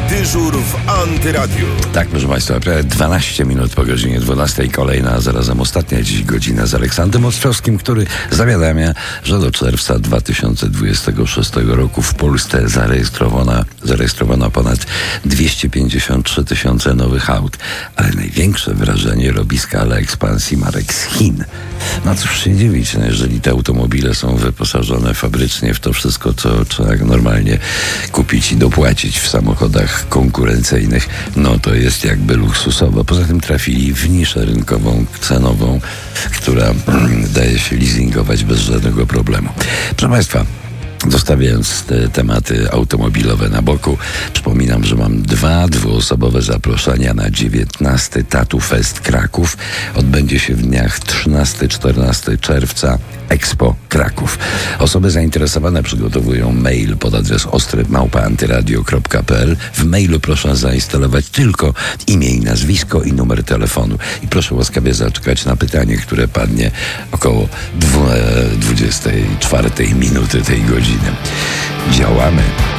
dyżur w Antyradiu. Tak, proszę Państwa, prawie 12 minut po godzinie 12. Kolejna, a zarazem ostatnia dziś godzina z Aleksandrem Ostrzowskim, który zawiadamia, że do czerwca 2026 roku w Polsce zarejestrowano ponad 253 tysiące nowych aut. Ale największe wrażenie robi skala ekspansji marek z Chin. No cóż się dziwić, no jeżeli te automobile są wyposażone fabrycznie w to wszystko, co trzeba normalnie kupić i dopłacić w samochodach konkurencyjnych, no to jest jakby luksusowo. Poza tym trafili w niszę rynkową, cenową, która daje się leasingować bez żadnego problemu. Proszę Państwa, zostawiając te tematy automobilowe na boku, przypominam, że mam dwuosobowe zaproszenia na 19. Tatu Fest Kraków. Odbędzie się w dniach 13-14 czerwca Expo Kraków. Osoby zainteresowane przygotowują mail pod adres ostry@antyradio.pl. W mailu proszę zainstalować tylko imię i nazwisko i numer telefonu. I proszę łaskawie zaczekać na pytanie, które padnie około 24 minuty tej godziny. Działamy.